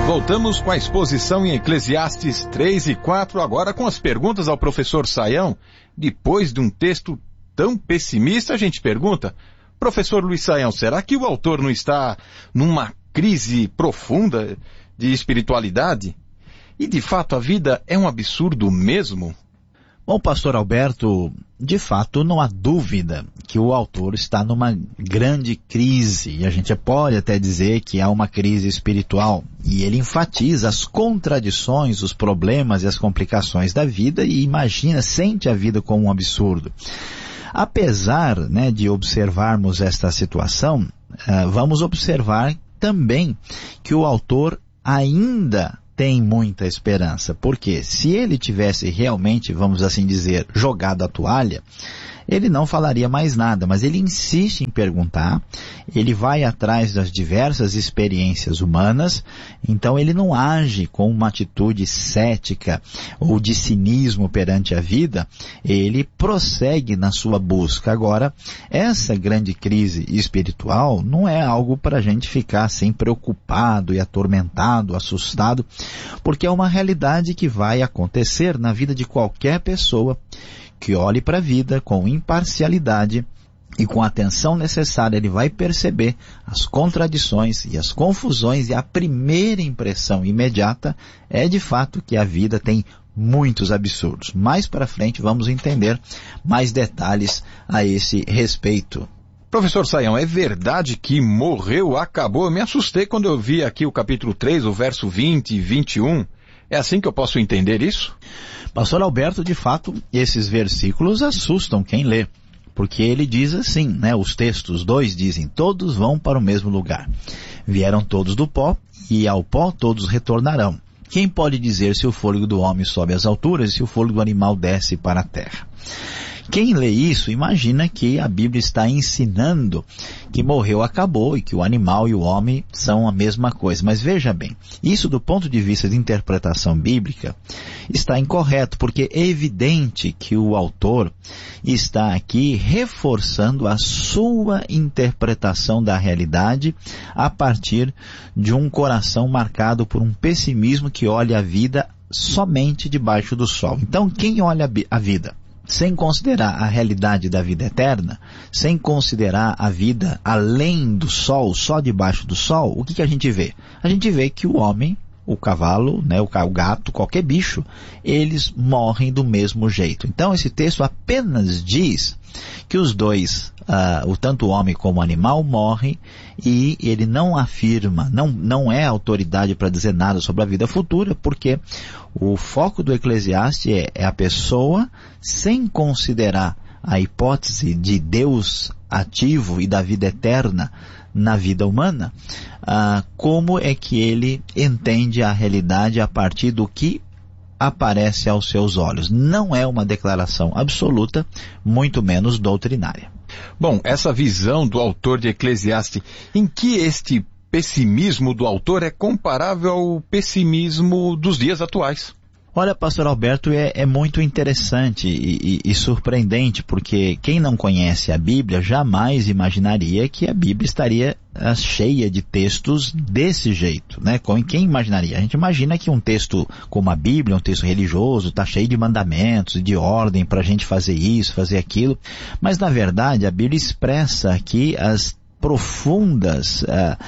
Voltamos com a exposição em Eclesiastes 3 e 4, agora com as perguntas ao professor Sayão. Depois de um texto tão pessimista, a gente pergunta, professor Luiz Sayão, será que o autor não está numa crise profunda de espiritualidade? E de fato a vida é um absurdo mesmo? Bom, pastor Alberto, de fato não há dúvida que o autor está numa grande crise, e a gente pode até dizer que há uma crise espiritual, e ele enfatiza as contradições, os problemas e as complicações da vida e sente a vida como um absurdo. Apesar, de observarmos esta situação, vamos observar também que o autor ainda tem muita esperança, porque se ele tivesse realmente, vamos assim dizer, jogado a toalha, ele não falaria mais nada, mas ele insiste em perguntar, ele vai atrás das diversas experiências humanas, então ele não age com uma atitude cética ou de cinismo perante a vida, ele prossegue na sua busca. Agora, essa grande crise espiritual não é algo para a gente ficar assim preocupado e atormentado, assustado, porque é uma realidade que vai acontecer na vida de qualquer pessoa que olhe para a vida com imparcialidade e com a atenção necessária. Ele vai perceber as contradições e as confusões, e a primeira impressão imediata é de fato que a vida tem muitos absurdos. Mais para frente vamos entender mais detalhes a esse respeito. Professor Sayão, é verdade que morreu, acabou? Eu me assustei quando eu vi aqui o capítulo 3, o verso 20 e 21. É assim que eu posso entender isso? Pastor Alberto, de fato, esses versículos assustam quem lê, porque ele diz assim, os textos 2 dizem, todos vão para o mesmo lugar. Vieram todos do pó, e ao pó todos retornarão. Quem pode dizer se o fôlego do homem sobe às alturas e se o fôlego do animal desce para a terra? Quem lê isso imagina que a Bíblia está ensinando que morreu, acabou, e que o animal e o homem são a mesma coisa. Mas veja bem, isso do ponto de vista de interpretação bíblica está incorreto, porque é evidente que o autor está aqui reforçando a sua interpretação da realidade a partir de um coração marcado por um pessimismo que olha a vida somente debaixo do sol. Então, quem olha a vida sem considerar a realidade da vida eterna, sem considerar a vida além do sol, só debaixo do sol, o que a gente vê? A gente vê que o homem, o cavalo, o gato, qualquer bicho, eles morrem do mesmo jeito. Então esse texto apenas diz que os dois, tanto o homem como o animal, morrem, e ele não afirma, não é autoridade para dizer nada sobre a vida futura, porque o foco do Eclesiastes é a pessoa, sem considerar a hipótese de Deus ativo e da vida eterna na vida humana, como é que ele entende a realidade a partir do que aparece aos seus olhos. Não é uma declaração absoluta, muito menos doutrinária. Bom, essa visão do autor de Eclesiastes, em que este pessimismo do autor é comparável ao pessimismo dos dias atuais? Olha, pastor Alberto, é muito interessante e surpreendente, porque quem não conhece a Bíblia jamais imaginaria que a Bíblia estaria cheia de textos desse jeito, Quem imaginaria? A gente imagina que um texto como a Bíblia, um texto religioso, está cheio de mandamentos e de ordem para a gente fazer isso, fazer aquilo, mas na verdade a Bíblia expressa aqui as profundas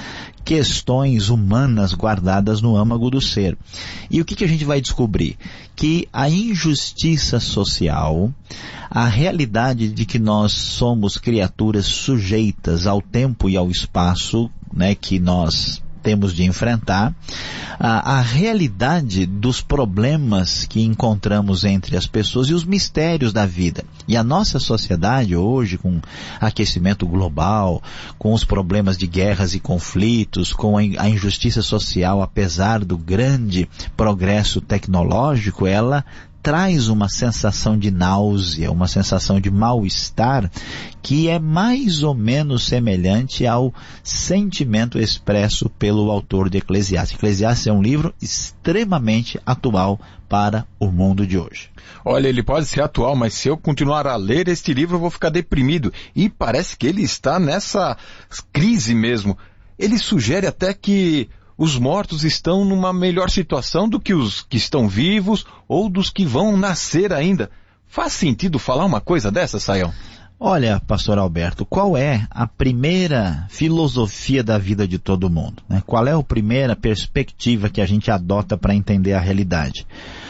questões humanas guardadas no âmago do ser. E o que a gente vai descobrir? Que a injustiça social, a realidade de que nós somos criaturas sujeitas ao tempo e ao espaço, que nós temos de enfrentar, a realidade dos problemas que encontramos entre as pessoas e os mistérios da vida. E a nossa sociedade hoje, com aquecimento global, com os problemas de guerras e conflitos, com a injustiça social, apesar do grande progresso tecnológico, ela traz uma sensação de náusea, uma sensação de mal-estar, que é mais ou menos semelhante ao sentimento expresso pelo autor de Eclesiastes. Eclesiastes é um livro extremamente atual para o mundo de hoje. Olha, ele pode ser atual, mas se eu continuar a ler este livro eu vou ficar deprimido. E parece que ele está nessa crise mesmo. Ele sugere até que os mortos estão numa melhor situação do que os que estão vivos ou dos que vão nascer ainda. Faz sentido falar uma coisa dessa, Sayão? Olha, pastor Alberto, qual é a primeira filosofia da vida de todo mundo, né? Qual é a primeira perspectiva que a gente adota para entender a realidade?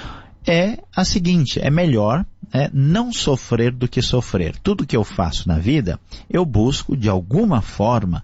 É a seguinte: é melhor não sofrer do que sofrer. Tudo que eu faço na vida, eu busco de alguma forma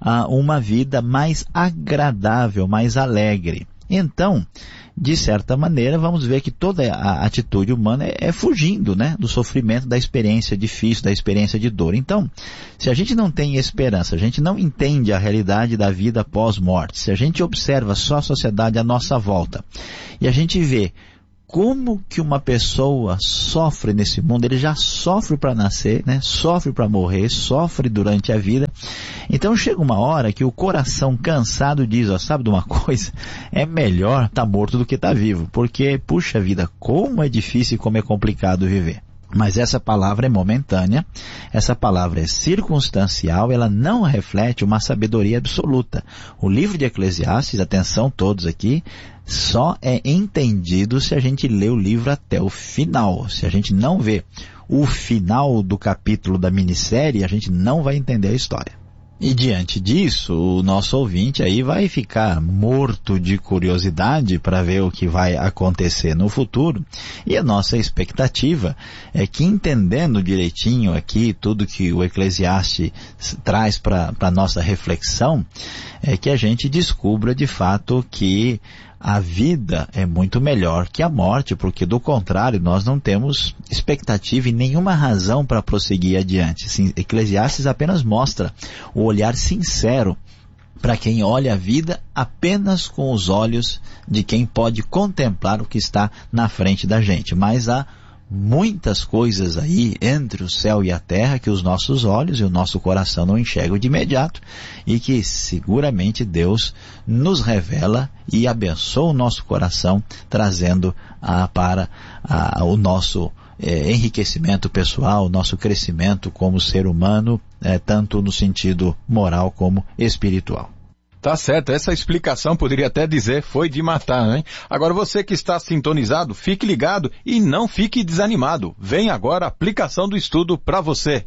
uma vida mais agradável, mais alegre. Então, de certa maneira, vamos ver que toda a atitude humana é fugindo, né, do sofrimento, da experiência difícil, da experiência de dor. Então, se a gente não tem esperança, a gente não entende a realidade da vida pós-morte, se a gente observa só a sociedade à nossa volta e a gente vê como que uma pessoa sofre nesse mundo, ele já sofre para nascer, né? Sofre para morrer, sofre durante a vida. Então chega uma hora que o coração cansado diz, sabe de uma coisa? É melhor estar morto do que estar vivo, porque, puxa vida, como é difícil e como é complicado viver. Mas essa palavra é momentânea, essa palavra é circunstancial, ela não reflete uma sabedoria absoluta. O livro de Eclesiastes, atenção todos aqui, só é entendido se a gente lê o livro até o final. Se a gente não vê o final do capítulo da minissérie, a gente não vai entender a história. E diante disso, o nosso ouvinte aí vai ficar morto de curiosidade para ver o que vai acontecer no futuro. E a nossa expectativa é que, entendendo direitinho aqui tudo que o Eclesiastes traz para a nossa reflexão, é que a gente descubra de fato que a vida é muito melhor que a morte, porque do contrário nós não temos expectativa e nenhuma razão para prosseguir adiante. Sim, Eclesiastes apenas mostra o olhar sincero para quem olha a vida apenas com os olhos de quem pode contemplar o que está na frente da gente. Mas há muitas coisas aí entre o céu e a terra que os nossos olhos e o nosso coração não enxergam de imediato e que seguramente Deus nos revela e abençoa o nosso coração, trazendo para o nosso enriquecimento pessoal, o nosso crescimento como ser humano, tanto no sentido moral como espiritual. Tá certo, essa explicação poderia até dizer foi de matar, hein? Agora você que está sintonizado, fique ligado e não fique desanimado. Vem agora a aplicação do estudo para você.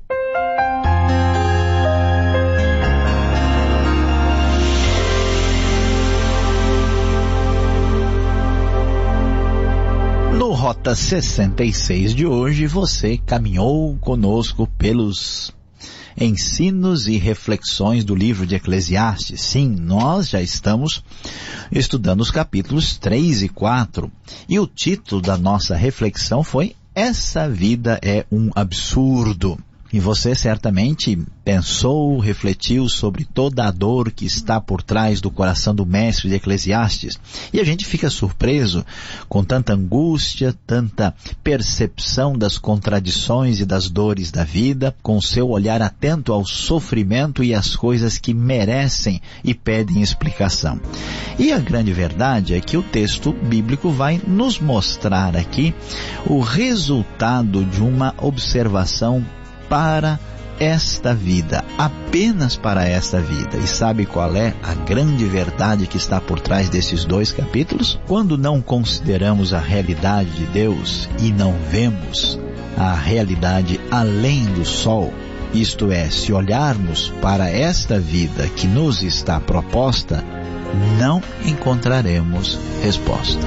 No Rota 66 de hoje, você caminhou conosco pelos ensinos e reflexões do livro de Eclesiastes. Sim, nós já estamos estudando os capítulos 3 e 4. E o título da nossa reflexão foi Essa Vida é um Absurdo. E você certamente pensou, refletiu sobre toda a dor que está por trás do coração do mestre de Eclesiastes. E a gente fica surpreso com tanta angústia, tanta percepção das contradições e das dores da vida, com seu olhar atento ao sofrimento e às coisas que merecem e pedem explicação. E a grande verdade é que o texto bíblico vai nos mostrar aqui o resultado de uma observação para esta vida, apenas para esta vida. E sabe qual é a grande verdade que está por trás desses dois capítulos? Quando não consideramos a realidade de Deus e não vemos a realidade além do sol, isto é, se olharmos para esta vida que nos está proposta, não encontraremos resposta.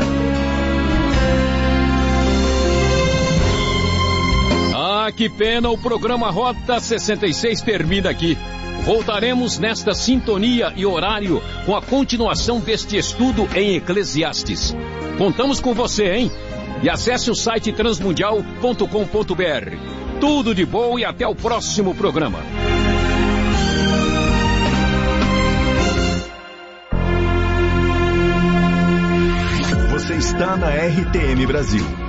Que pena, o programa Rota 66 termina aqui. Voltaremos nesta sintonia e horário com a continuação deste estudo em Eclesiastes. Contamos com você, hein? E acesse o site transmundial.com.br. Tudo de bom e até o próximo programa. Você está na RTM Brasil.